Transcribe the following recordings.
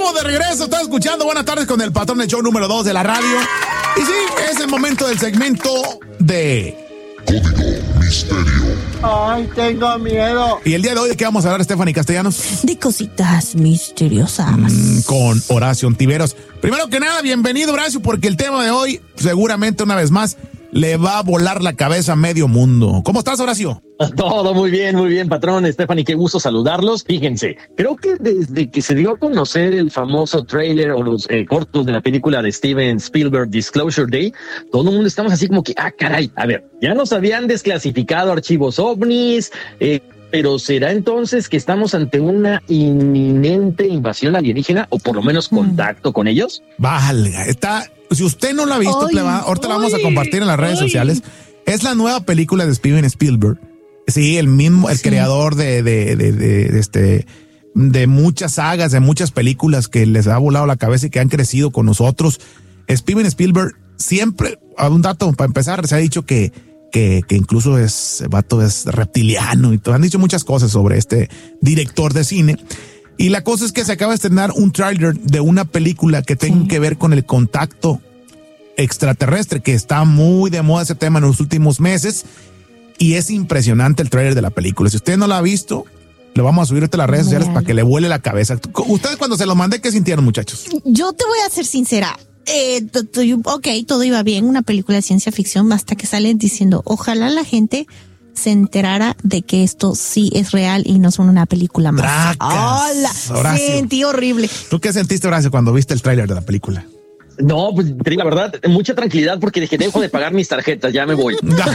estamos de regreso. Estás escuchando Buenas Tardes con el Patrón, el show número 2 de la radio. Y sí, es el momento del segmento de Código Misterio. Ay, tengo miedo. Y el día de hoy, ¿de qué vamos a hablar, Stephanie Castellanos? De cositas misteriosas. Con Horacio Ontiveros. Primero que nada, bienvenido, Horacio, porque el tema de hoy, seguramente una vez más, le va a volar la cabeza a medio mundo. ¿Cómo estás, Horacio? Todo muy bien, patrón. Stephanie, qué gusto saludarlos. Fíjense, creo que desde que se dio a conocer el famoso trailer o los cortos de la película de Steven Spielberg, Disclosure Day, todo el mundo estamos así como que, caray, a ver, ya nos habían desclasificado archivos ovnis, pero ¿será entonces que estamos ante una inminente invasión alienígena o por lo menos contacto con ellos? Valga, si usted no lo ha visto, ahorita la vamos a compartir en las redes sociales. Es la nueva película de Steven Spielberg. Sí, el creador de muchas sagas, de muchas películas que les ha volado la cabeza y que han crecido con nosotros. Steven Spielberg siempre, un dato para empezar, se ha dicho que incluso es reptiliano y todo. Han dicho muchas cosas sobre este director de cine. Y la cosa es que se acaba de estrenar un tráiler de una película que tiene que ver con el contacto extraterrestre, que está muy de moda ese tema en los últimos meses. Y es impresionante el tráiler de la película. Si usted no la ha visto, lo vamos a subir a las redes sociales para que le vuele la cabeza. ¿Ustedes cuando se lo mandé, qué sintieron, muchachos? Yo te voy a ser sincera. Todo iba bien, una película de ciencia ficción, hasta que salen diciendo, ojalá la gente se enterara de que esto sí es real y no son una película más. ¡Hola! Sentí horrible. ¿Tú qué sentiste, Horacio, cuando viste el tráiler de la película? No, pues te digo la verdad, mucha tranquilidad porque dije, dejo de pagar mis tarjetas, ya me voy.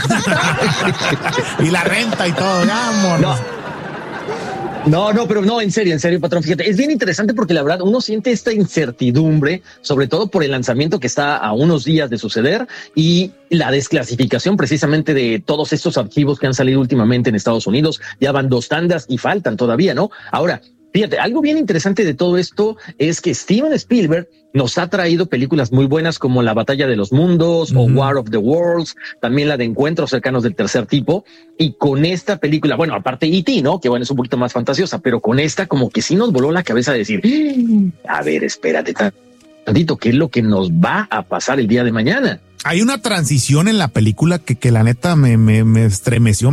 Y la renta y todo, ya, amor. No, en serio, patrón, fíjate, es bien interesante porque la verdad uno siente esta incertidumbre, sobre todo por el lanzamiento que está a unos días de suceder y la desclasificación precisamente de todos estos archivos que han salido últimamente en Estados Unidos. Ya van 2 tandas y faltan todavía, ¿no? Ahora, fíjate, algo bien interesante de todo esto es que Steven Spielberg nos ha traído películas muy buenas como La Batalla de los Mundos o War of the Worlds, también la de Encuentros Cercanos del Tercer Tipo. Y con esta película, bueno, aparte E.T., ¿no? Que bueno, es un poquito más fantasiosa, pero con esta como que sí nos voló la cabeza de decir, a ver, espérate tantito, ¿qué es lo que nos va a pasar el día de mañana? Hay una transición en la película que la neta me estremeció,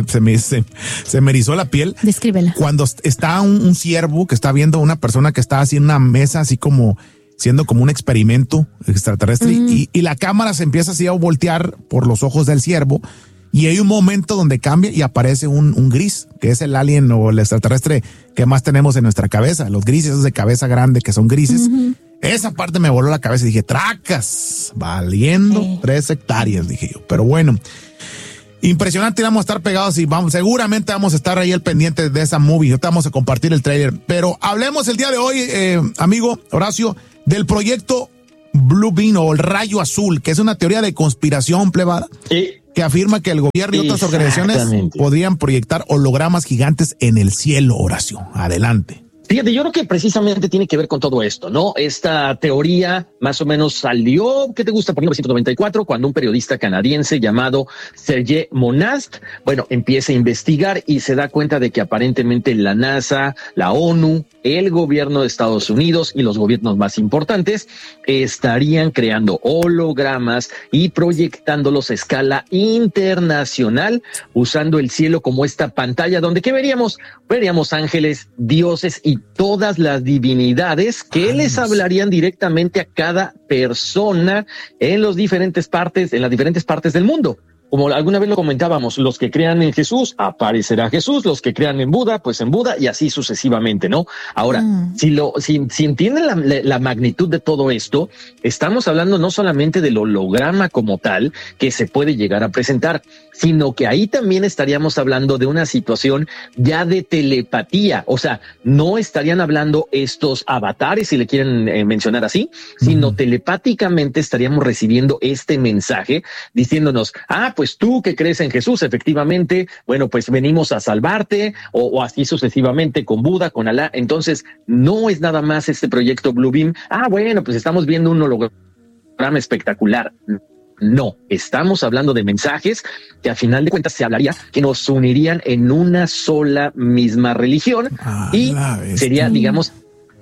se me erizó la piel. Descríbela. Cuando está un ciervo que está viendo a una persona que está así en una mesa, así como siendo como un experimento extraterrestre, y la cámara se empieza así a voltear por los ojos del ciervo, y hay un momento donde cambia y aparece un gris, que es el alien o el extraterrestre que más tenemos en nuestra cabeza, los grises, esos de cabeza grande que son grises. Esa parte me voló la cabeza y dije, tracas, valiendo 3 hectáreas, dije yo. Pero bueno, impresionante, vamos a estar pegados y seguramente vamos a estar ahí al pendiente de esa movie. Ahorita vamos a compartir el trailer. Pero hablemos el día de hoy, amigo Horacio, del proyecto Blue Beam o el rayo azul, que es una teoría de conspiración plebada. Que afirma que el gobierno y otras organizaciones podrían proyectar hologramas gigantes en el cielo, Horacio. Adelante. Fíjate, yo creo que precisamente tiene que ver con todo esto, ¿no? Esta teoría más o menos salió, ¿qué te gusta? Por 1994, cuando un periodista canadiense llamado Serge Monast, empieza a investigar y se da cuenta de que aparentemente la NASA, la ONU, el gobierno de Estados Unidos y los gobiernos más importantes estarían creando hologramas y proyectándolos a escala internacional, usando el cielo como esta pantalla donde ¿qué veríamos? Veríamos ángeles, dioses y todas las divinidades que les hablarían directamente a cada persona en las diferentes partes del mundo. Como alguna vez lo comentábamos, los que crean en Jesús, aparecerá Jesús, los que crean en Buda, pues en Buda, y así sucesivamente, ¿no? Ahora, si entienden la magnitud de todo esto, estamos hablando no solamente del holograma como tal, que se puede llegar a presentar, sino que ahí también estaríamos hablando de una situación ya de telepatía. O sea, no estarían hablando estos avatares, si le quieren mencionar así, sino telepáticamente estaríamos recibiendo este mensaje diciéndonos, pues tú que crees en Jesús, efectivamente, bueno, pues venimos a salvarte, o así sucesivamente con Buda, con Alá. Entonces, no es nada más este proyecto Blue Beam. Bueno, pues estamos viendo un holograma espectacular. No, estamos hablando de mensajes que a final de cuentas se hablaría que nos unirían en una sola misma religión y sería, digamos,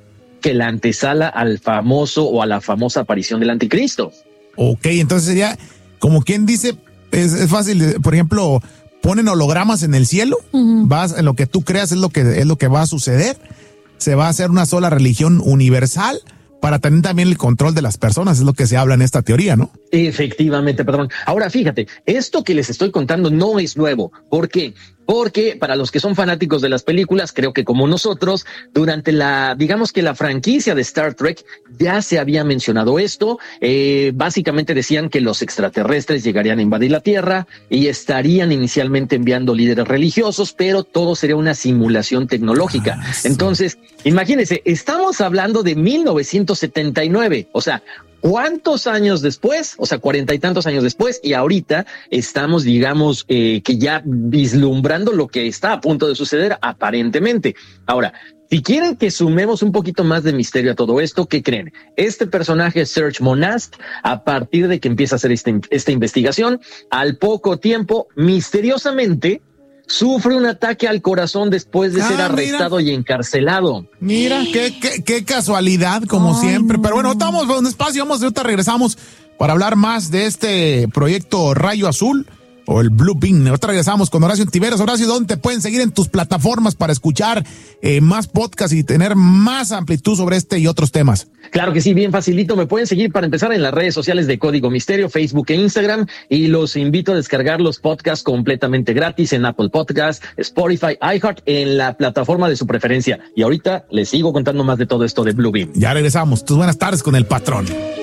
que la antesala al famoso o a la famosa aparición del anticristo. Ok, entonces sería como quien dice, es fácil, por ejemplo, ponen hologramas en el cielo, vas en lo que tú creas es lo que va a suceder, se va a hacer una sola religión universal para tener también el control de las personas, es lo que se habla en esta teoría, ¿no? Efectivamente, patrón. Ahora, fíjate, esto que les estoy contando no es nuevo. ¿Por qué? Porque para los que son fanáticos de las películas, creo que como nosotros, durante digamos que la franquicia de Star Trek ya se había mencionado esto. Básicamente decían que los extraterrestres llegarían a invadir la Tierra y estarían inicialmente enviando líderes religiosos, pero todo sería una simulación tecnológica. Entonces, imagínense, estamos hablando de 1979, o sea, ¿cuántos años después? O sea, 40 y tantos años después, y ahorita estamos, digamos, que ya vislumbrando lo que está a punto de suceder aparentemente. Ahora, si quieren que sumemos un poquito más de misterio a todo esto, ¿qué creen? Este personaje, Serge Monast, a partir de que empieza a hacer esta investigación, al poco tiempo, misteriosamente, sufre un ataque al corazón después de ser arrestado y encarcelado. Mira, qué casualidad, como siempre. Pero bueno, estamos en un espacio, ahorita regresamos para hablar más de este proyecto Rayo Azul o el Blue Beam. Ahorita regresamos con Horacio Ontiveros. Horacio, ¿dónde te pueden seguir en tus plataformas para escuchar más podcasts y tener más amplitud sobre este y otros temas? Claro que sí, bien facilito. Me pueden seguir para empezar en las redes sociales de Código Misterio, Facebook e Instagram, y los invito a descargar los podcasts completamente gratis en Apple Podcasts, Spotify, iHeart, en la plataforma de su preferencia. Y ahorita les sigo contando más de todo esto de Blue Beam. Ya regresamos. Tus buenas tardes con el patrón.